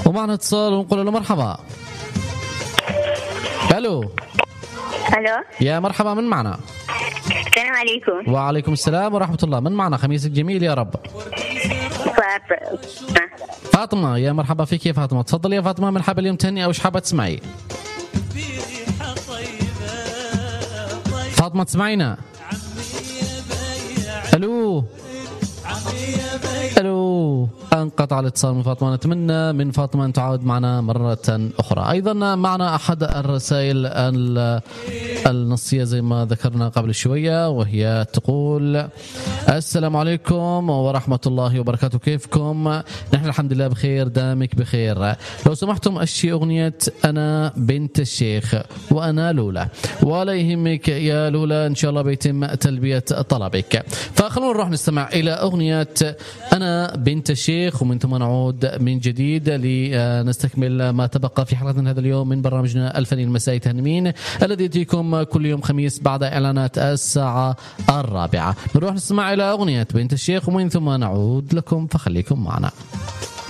ومعنا اتصال ونقول له مرحبا. الو يا مرحبا، من معنا؟ السلام عليكم. وعليكم السلام ورحمة الله. من معنا؟ خميسك جميل يا رب. فاطمة يا مرحبا فيك يا فاطمة. تفضل يا فاطمة، من حاب اليوم تهني أو حابة تسمعي؟ فاطمة تسمعينا؟ الو انقطع الاتصال من فاطمة. نتمنى من فاطمة أن تعود معنا مرة أخرى. أيضا معنا أحد الرسائل النصية زي ما ذكرنا قبل شوية، وهي تقول: السلام عليكم ورحمة الله وبركاته، كيفكم؟ نحن الحمد لله بخير، دامك بخير. لو سمحتم أشي أغنية أنا بنت الشيخ وأنا لولا، ولا يهمك يا لولا، إن شاء الله بيتم تلبية طلبك. فخلونا نروح نستمع إلى أغنية أنا بنت الشيخ، ومن ثم نعود من جديد لنستكمل ما تبقى في حلقتنا هذا اليوم من برنامجنا الفني المسائي تهنمين، الذي يأتيكم كل يوم خميس بعد إعلانات الساعة 4. نروح نستمع إلى أغنية بنت الشيخ ومن ثم نعود لكم، فخليكم معنا.